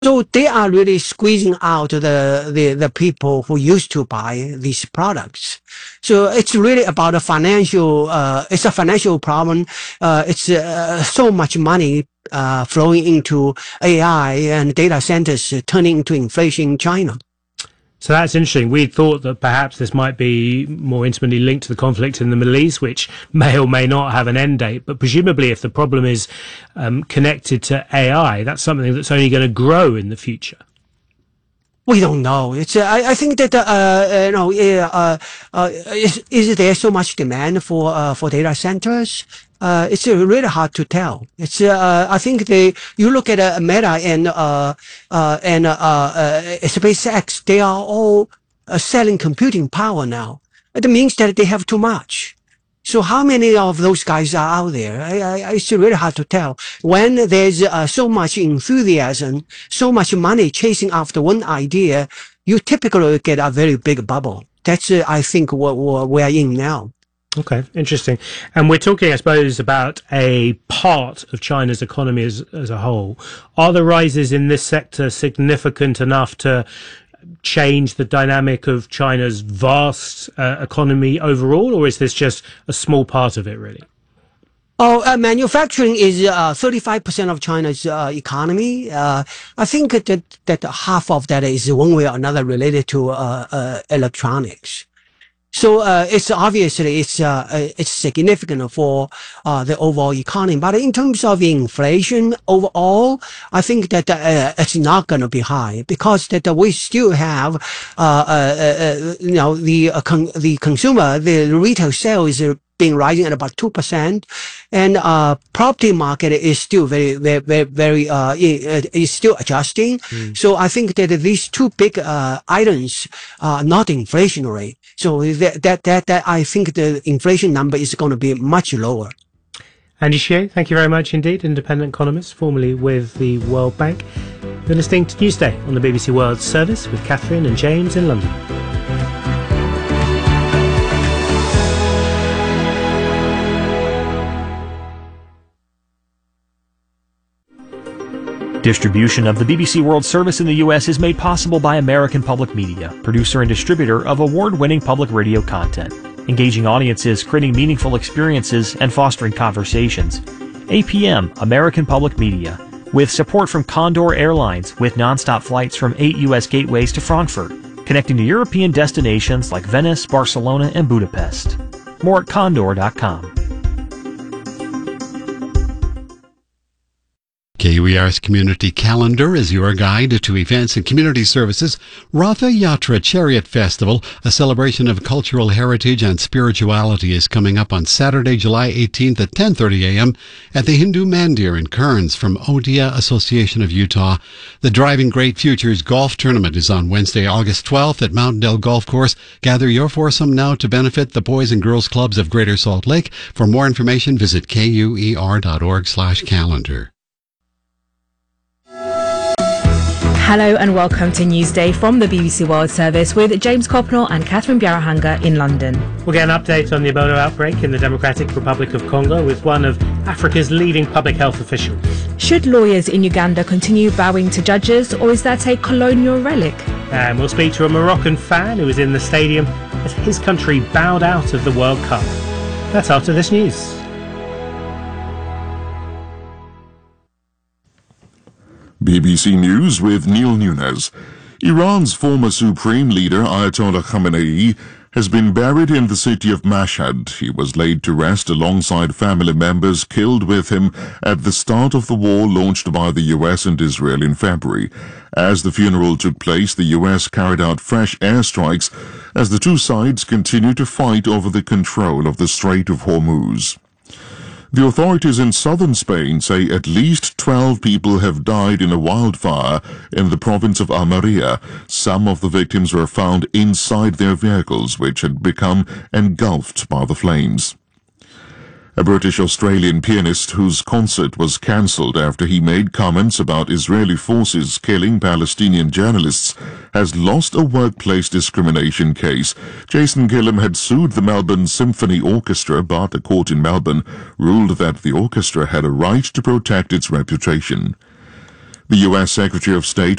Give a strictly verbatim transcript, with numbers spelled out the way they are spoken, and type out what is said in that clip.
So they are really squeezing out the, the, the people who used to buy these products. So it's really about a financial, uh, it's a financial problem. Uh, it's uh, so much money uh, flowing into A I and data centers uh, turning into inflation in China. So that's interesting. We thought that perhaps this might be more intimately linked to the conflict in the Middle East, which may or may not have an end date. But presumably, if the problem is um, connected to A I, that's something that's only going to grow in the future. We don't know. It's. Uh, I, I think that uh, uh, you know, uh, uh, is, is there so much demand for uh, for data centers? Uh, it's uh, really hard to tell. It's. Uh, I think they. You look at uh, Meta and uh, uh, and uh, uh, SpaceX. They are all uh, selling computing power now. It means that they have too much. So how many of those guys are out there? I, I, it's really hard to tell. When there's uh, so much enthusiasm, so much money chasing after one idea, you typically get a very big bubble. That's, uh, I think, what, what we are in now. Okay, interesting. And we're talking, I suppose, about a part of China's economy as, as a whole. Are the rises in this sector significant enough to change the dynamic of China's vast uh, economy overall, or is this just a small part of it, really? Oh, uh, manufacturing is uh, thirty-five percent of China's uh, economy. Uh, I think that, that half of that is one way or another related to uh, uh, electronics. So uh, it's obviously it's uh, it's significant for uh, the overall economy, but in terms of inflation overall, I think that uh, it's not going to be high because that uh, we still have uh, uh, uh, you know the uh, con- the consumer the retail sales is been rising at about two percent, and uh, property market is still very very very, very uh, is still adjusting. Mm. So I think that these two big uh, items are not inflationary. So that, that, that, that, I think the inflation number is going to be much lower. Andy Hsieh, thank you very much indeed, independent economist, formerly with the World Bank. You're listening to Newsday on the B B C World Service with Catherine and James in London. Distribution of the B B C World Service in the U S is made possible by American Public Media, producer and distributor of award-winning public radio content, engaging audiences, creating meaningful experiences, and fostering conversations. A P M, American Public Media, with support from Condor Airlines, with nonstop flights from eight U S gateways to Frankfurt, connecting to European destinations like Venice, Barcelona, and Budapest. More at condor dot com. K U E R's Community Calendar is your guide to events and community services. Ratha Yatra Chariot Festival, a celebration of cultural heritage and spirituality, is coming up on Saturday, July eighteenth at ten thirty a.m. at the Hindu Mandir in Kearns from Odia Association of Utah. The Driving Great Futures Golf Tournament is on Wednesday, August twelfth at Mountain Dell Golf Course. Gather your foursome now to benefit the Boys and Girls Clubs of Greater Salt Lake. For more information, visit K U E R dot org slash calendar. Hello and welcome to Newsday from the B B C World Service with James Copnell and Catherine Biarahanga in London. We'll get an update on the Ebola outbreak in the Democratic Republic of Congo with one of Africa's leading public health officials. Should lawyers in Uganda continue bowing to judges, or is that a colonial relic? And we'll speak to a Moroccan fan who was in the stadium as his country bowed out of the World Cup. That's after this news. B B C News with Neil Nunes. Iran's former supreme leader Ayatollah Khamenei has been buried in the city of Mashhad. He was laid to rest alongside family members killed with him at the start of the war launched by the U S and Israel in February. As the funeral took place, the U S carried out fresh airstrikes as the two sides continue to fight over the control of the Strait of Hormuz. The authorities in southern Spain say at least twelve people have died in a wildfire in the province of Almeria. Some of the victims were found inside their vehicles, which had become engulfed by the flames. A British-Australian pianist whose concert was cancelled after he made comments about Israeli forces killing Palestinian journalists has lost a workplace discrimination case. Jason Gillam had sued the Melbourne Symphony Orchestra, but a court in Melbourne ruled that the orchestra had a right to protect its reputation. The U S Secretary of State